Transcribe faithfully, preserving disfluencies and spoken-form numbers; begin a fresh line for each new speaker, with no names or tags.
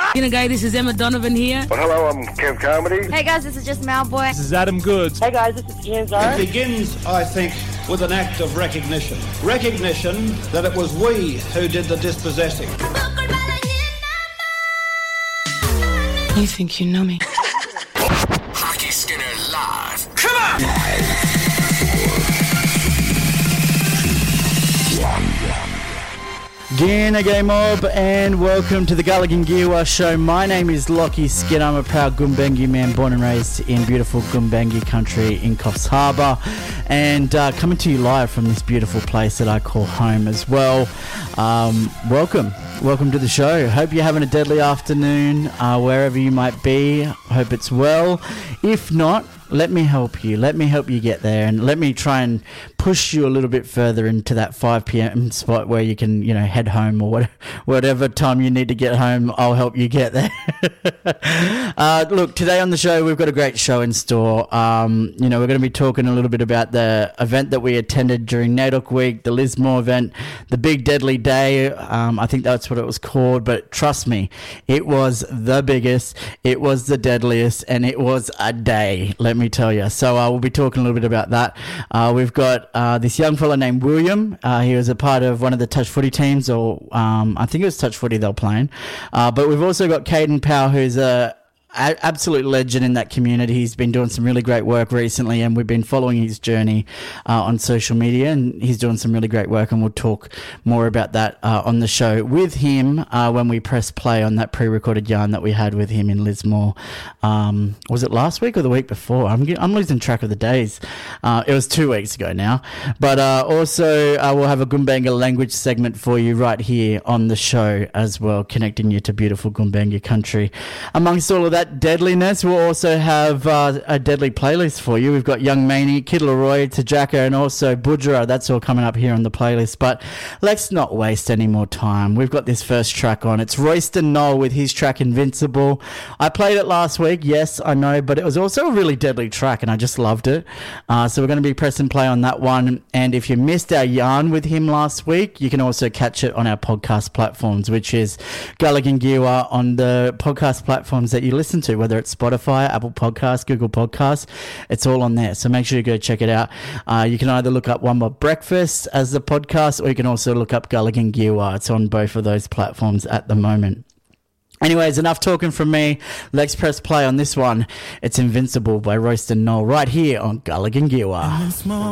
You know, guys, this is Emma Donovan here.
Well, hello, I'm Kev Carmody.
Hey guys, this is just Malboy.
This is Adam Goods.
Hey guys, this is Ian Zara.
It begins, I think, with an act of recognition. Recognition that it was we who did the dispossessing.
You think you know me?
Hockey Skinner live. Come on!
G'day G'day Mob, and welcome to the Gulligan Gearwa Show. My name is Lockie Skinner. I'm a proud Goombengi man, born and raised in beautiful Goombengi country in Coffs Harbour, and uh, coming to you live from this beautiful place that I call home as well. Um, welcome. Welcome to the show. Hope you're having a deadly afternoon uh, wherever you might be. Hope it's well. If not, let me help you. Let me help you get there, and let me try and push you a little bit further into that five p.m. spot where you can, you know, head home or what, whatever time you need to get home. I'll help you get there. uh, look, today on the show, we've got a great show in store. Um, you know, we're going to be talking a little bit about the event that we attended during NAIDOC Week, the Lismore event, the Big Deadly Day. Um, I think that's what it was called, but trust me, it was the biggest, it was the deadliest, and it was a day, let me tell you. So uh, we'll be talking a little bit about that. Uh, we've got uh, this young fella named William. Uh, he was a part of one of the touch footy teams, or um, I think it was touch footy they were playing. Uh, but we've also got Caden Powell, who's a A- absolute legend in that community. He's been doing some really great work recently, and we've been following his journey uh, on social media, and he's doing some really great work, and we'll talk more about that uh, on the show with him uh, when we press play on that pre-recorded yarn that we had with him in Lismore. Um, was it last week or the week before? I'm, I'm losing track of the days. Uh, it was two weeks ago now. But uh, also uh, we'll have a Goombenga language segment for you right here on the show as well, connecting you to beautiful Goombenga country. Amongst all of that deadliness, we'll also have uh, a deadly playlist for you. We've got Young Maney, Kid Leroy, Tajaka, and also Budra. That's all coming up here on the playlist. But let's not waste any more time. We've got this first track on. It's Royston Knoll with his track Invincible. I played it last week, yes, I know, but it was also a really deadly track, and I just loved it. Uh, so we're going to be press and play on that one. And if you missed our yarn with him last week, you can also catch it on our podcast platforms, which is Gulligan Gearwa on the podcast platforms that you listen to, whether it's Spotify, Apple Podcasts, Google Podcasts. It's all on there, so make sure you go check it out. Uh, you can either look up One More Breakfast as the podcast, or you can also look up Gulligan Gearwa. It's on both of those platforms at the moment. Anyways, enough talking from me. Let's press play on this one. It's Invincible by Royston Knoll right here on Gulligan Gearwa.